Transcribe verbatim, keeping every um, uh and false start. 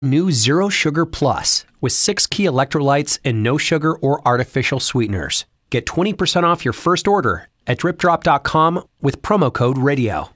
New Zero Sugar Plus with six key electrolytes and no sugar or artificial sweeteners. Get twenty percent off your first order at drip drop dot com with promo code radio.